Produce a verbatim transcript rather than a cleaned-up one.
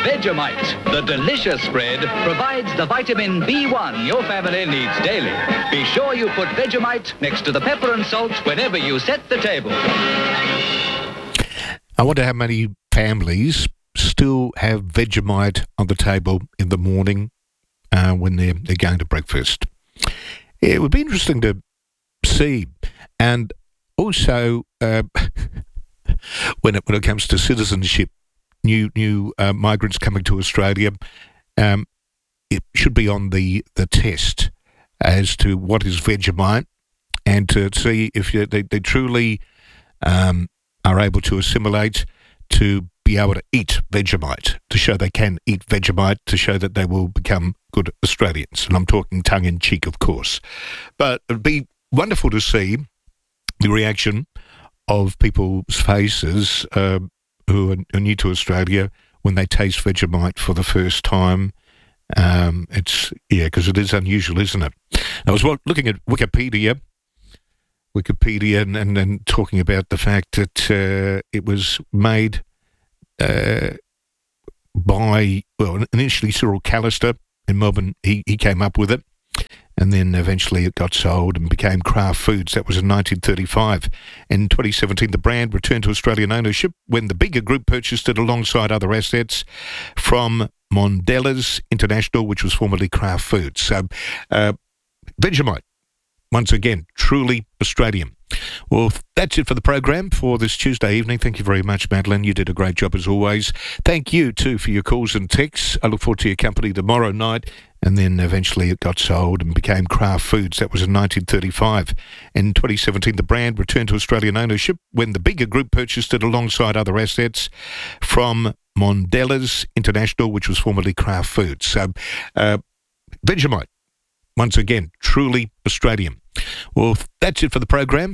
Vegemite, the delicious spread, provides the vitamin B one your family needs daily. Be sure you put Vegemite next to the pepper and salt whenever you set the table. I wonder how many families still have Vegemite on the table in the morning uh, when they're, they're going to breakfast. It would be interesting to see. And also, uh, when it when it comes to citizenship, new new uh, migrants coming to Australia, um, it should be on the, the test as to what is Vegemite, and to see if you, they, they truly um, are able to assimilate, to be able to eat Vegemite, to show they can eat Vegemite, to show that they will become good Australians. And I'm talking tongue-in-cheek, of course. But it'd be wonderful to see the reaction of people's faces uh, who are, are new to Australia when they taste Vegemite for the first time. Um, it's, yeah, because it is unusual, isn't it? I was looking at Wikipedia, Wikipedia and, and, and talking about the fact that uh, it was made uh, by, well, initially Cyril Callister in Melbourne. He, he came up with it. And then eventually it got sold and became Kraft Foods. That was in nineteen thirty-five. In twenty seventeen, the brand returned to Australian ownership when the bigger group purchased it alongside other assets from Mondelez International, which was formerly Kraft Foods. So, uh, Vegemite, once again, truly Australian. Well, that's it for the program for this Tuesday evening. Thank you very much, Madeline. You did a great job as always. Thank you, too, for your calls and texts. I look forward to your company tomorrow night. And then eventually it got sold and became Kraft Foods. That was in nineteen thirty-five. In twenty seventeen, the brand returned to Australian ownership when the bigger group purchased it alongside other assets from Mondelez International, which was formerly Kraft Foods. So, uh, Vegemite, once again, truly Australian. Well, that's it for the program